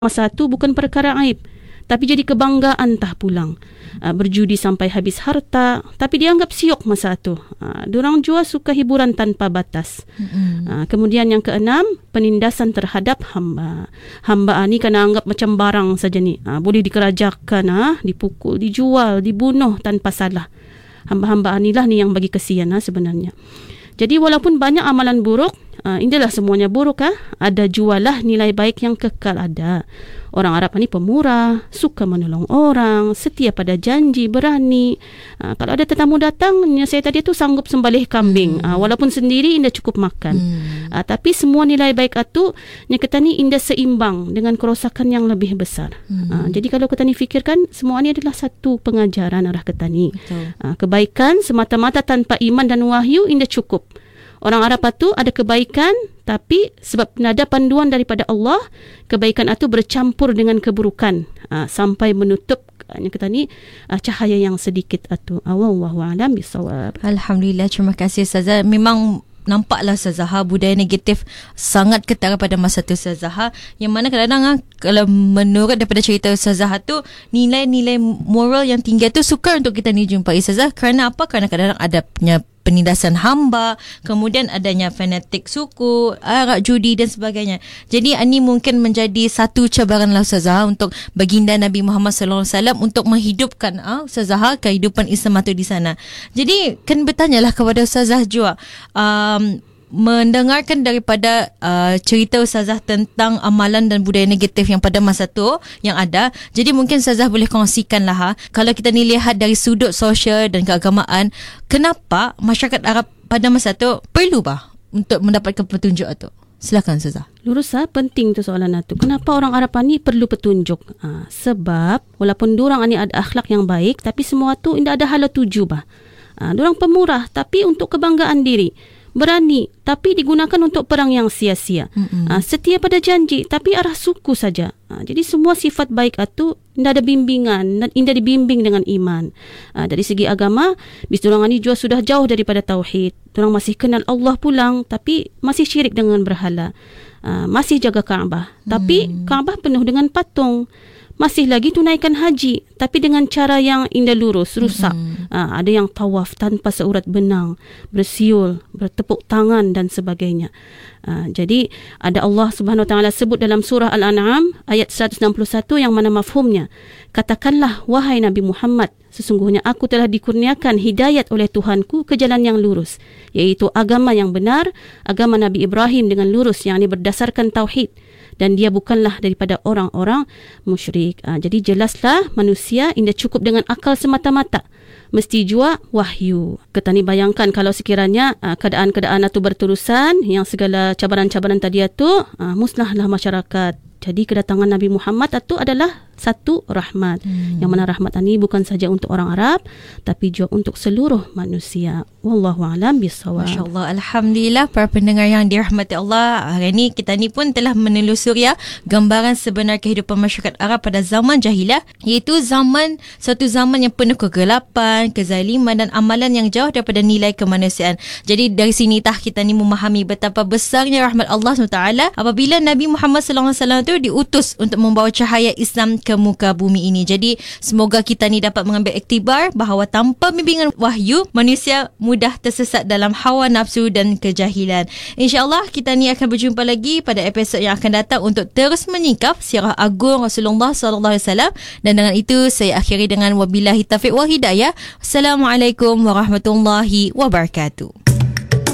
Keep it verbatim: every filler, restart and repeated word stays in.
masa tu bukan perkara aib, tapi jadi kebanggaan tah pulang. Uh, berjudi sampai habis harta, tapi dianggap siok masa tu. Uh, diorang jua suka hiburan tanpa batas. Mm-hmm. Uh, kemudian yang keenam, penindasan terhadap hamba. Hamba ni kena anggap macam barang saja ni. Uh, boleh dikerajakan, uh, dipukul, dijual, dibunuh tanpa salah. Hamba-hamba inilah ni yang bagi kesian uh, sebenarnya. Jadi walaupun banyak amalan buruk, uh, inilah semuanya buruk, ah. Ada jualah nilai baik yang kekal ada. Orang Arab ni pemurah, suka menolong orang, setia pada janji, berani. Uh, kalau ada tetamu datang, saya tadi tu sanggup sembelih kambing. Hmm. Uh, walaupun sendiri indah cukup makan. Hmm. Uh, tapi semua nilai baik itu, kita ni indah seimbang dengan kerosakan yang lebih besar. Hmm. Uh, jadi kalau kita ni fikirkan, semua ini adalah satu pengajaran arah kita ni. Uh, kebaikan semata-mata tanpa iman dan wahyu indah cukup. Orang Arab itu ada kebaikan, tapi sebab ada panduan daripada Allah, kebaikan itu bercampur dengan keburukan uh, sampai menutup yang kita ni uh, cahaya yang sedikit itu. Wallahu a'lam bishawab. Alhamdulillah, terima kasih Ustazah. Memang nampaklah Ustazah budaya negatif sangat ketara pada masa tu Ustazah, yang mana kadang-kadang kalau menurut daripada cerita Ustazah tu, nilai-nilai moral yang tinggi tu sukar untuk kita ni jumpai Ustazah. Kerana apa? Kerana kadang-kadang ada punya penindasan hamba, kemudian adanya fanatik suku, arak judi dan sebagainya. Jadi ini mungkin menjadi satu cabaran lah Ustazah untuk baginda Nabi Muhammad sallallahu alaihi wasallam untuk menghidupkan ah, Ustazah kehidupan Islam itu di sana. Jadi kan bertanyalah kepada Ustazah juga, um, mendengarkan daripada uh, cerita Ustazah tentang amalan dan budaya negatif yang pada masa tu yang ada. Jadi mungkin Ustazah boleh kongsikan lah, ha, kalau kita ni lihat dari sudut sosial dan keagamaan, kenapa masyarakat Arab pada masa tu perlu bah untuk mendapatkan petunjuk itu? Silakan Ustazah. Lurus ah, penting tu soalan itu. Kenapa orang Arab ni perlu petunjuk? Ah, sebab walaupun diorang ni ada akhlak yang baik, tapi semua tu tidak ada hala tuju bah. Ah, diorang pemurah tapi untuk kebanggaan diri. Berani tapi digunakan untuk perang yang sia-sia. Mm-hmm. Uh, setia pada janji tapi arah suku saja. Uh, jadi semua sifat baik itu tidak ada bimbingan dan tidak dibimbing dengan iman. Uh, dari segi agama, bis dorang ni juga sudah jauh daripada tauhid. Dorang masih kenal Allah pulang tapi masih syirik dengan berhala. Uh, masih jaga Kaabah tapi mm. Kaabah penuh dengan patung. Masih lagi tunaikan haji tapi dengan cara yang indah lurus, rusak. Mm-hmm. Uh, ada yang tawaf tanpa seurat benang, bersiul, bertepuk tangan dan sebagainya. Uh, jadi ada Allah Subhanahu Wa Taala sebut dalam surah Al-An'am ayat seratus enam puluh satu yang mana mafhumnya, katakanlah wahai Nabi Muhammad, sesungguhnya aku telah dikurniakan hidayat oleh Tuhanku ke jalan yang lurus, iaitu agama yang benar, agama Nabi Ibrahim dengan lurus yang ini berdasarkan tauhid. Dan dia bukanlah daripada orang-orang musyrik. Ha, jadi jelaslah manusia tidak cukup dengan akal semata-mata. Mesti jua wahyu. Kita ni bayangkan kalau sekiranya uh, keadaan-keadaan itu berterusan, yang segala cabaran-cabaran tadi itu, uh, musnahlah masyarakat. Jadi kedatangan Nabi Muhammad itu adalah satu rahmat. Hmm. Yang mana rahmat ini bukan saja untuk orang Arab, tapi juga untuk seluruh manusia. Wallahu a'lam bishawab. Masya-Allah, alhamdulillah para pendengar yang dirahmati Allah. Hari ini kita ni pun telah menelusuri gambaran sebenar kehidupan masyarakat Arab pada zaman jahiliah, iaitu zaman satu zaman yang penuh kegelapan, kezaliman dan amalan yang jauh daripada nilai kemanusiaan. Jadi dari sini tah kita ni memahami betapa besarnya rahmat Allah subhanahu wa taala apabila Nabi Muhammad sallallahu alaihi wasallam diutus untuk membawa cahaya Islam ke muka bumi ini. Jadi semoga kita ni dapat mengambil iktibar bahawa tanpa bimbingan wahyu, manusia mudah tersesat dalam hawa nafsu dan kejahilan. InsyaAllah kita ni akan berjumpa lagi pada episod yang akan datang untuk terus menyingkap sirah agung Rasulullah sallallahu alaihi wasallam. Dan dengan itu saya akhiri dengan wabillahi taufiq wal hidayah. Assalamualaikum warahmatullahi wabarakatuh.